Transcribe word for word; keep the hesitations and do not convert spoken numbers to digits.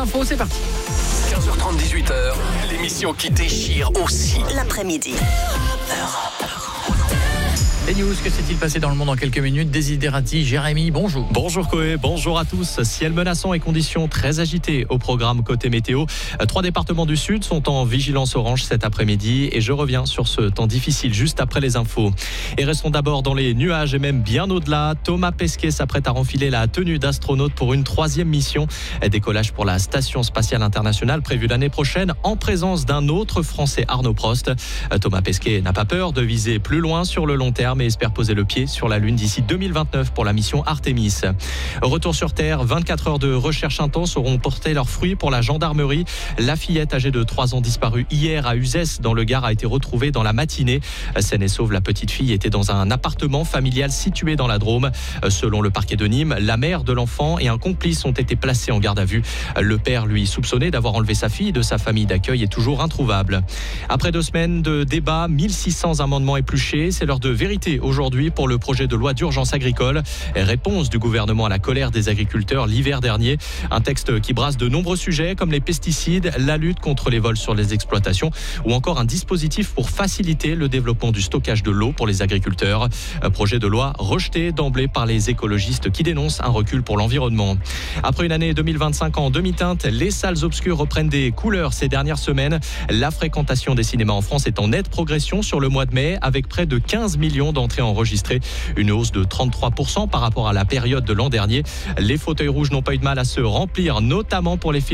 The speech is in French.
infos, c'est parti. quinze heures trente, dix-huit heures, l'émission qui déchire aussi l'après-midi. Les news, que s'est-il passé dans le monde en quelques minutes? Desiderati, Jérémy, bonjour. Bonjour Koé, bonjour à tous. Ciel menaçant et conditions très agitées au programme côté météo. Trois départements du sud sont en vigilance orange cet après-midi et je reviens sur ce temps difficile juste après les infos. Et restons d'abord dans les nuages et même bien au-delà. Thomas Pesquet s'apprête à renfiler la tenue d'astronaute pour une troisième mission. Décollage pour la Station spatiale internationale prévue l'année prochaine en présence d'un autre Français, Arnaud Prost. Thomas Pesquet n'a pas peur de viser plus loin sur le long terme et espère poser le pied sur la Lune d'ici deux mille vingt-neuf pour la mission Artemis. Retour sur Terre, vingt-quatre heures de recherche intense auront porté leurs fruits pour la gendarmerie. La fillette âgée de trois ans disparue hier à Uzès dans le Gard a été retrouvée dans la matinée. Saine et sauve, la petite fille était dans un appartement familial situé dans la Drôme. Selon le parquet de Nîmes, la mère de l'enfant et un complice ont été placés en garde à vue. Le père, lui, soupçonné d'avoir enlevé sa fille de sa famille d'accueil, est toujours introuvable. Après deux semaines de débat, mille six cents amendements épluchés, c'est l'heure de vérité aujourd'hui pour le projet de loi d'urgence agricole. Réponse du gouvernement à la colère des agriculteurs l'hiver dernier. Un texte qui brasse de nombreux sujets comme les pesticides, la lutte contre les vols sur les exploitations ou encore un dispositif pour faciliter le développement du stockage de l'eau pour les agriculteurs. Un projet de loi rejeté d'emblée par les écologistes qui dénoncent un recul pour l'environnement. Après une année deux mille vingt-cinq en demi-teinte, les salles obscures reprennent des couleurs ces dernières semaines. La fréquentation des cinémas en France est en nette progression sur le mois de mai avec près de quinze millions d'entrées enregistrées, une hausse de trente-trois pour cent par rapport à la période de l'an dernier. Les fauteuils rouges n'ont pas eu de mal à se remplir, notamment pour les films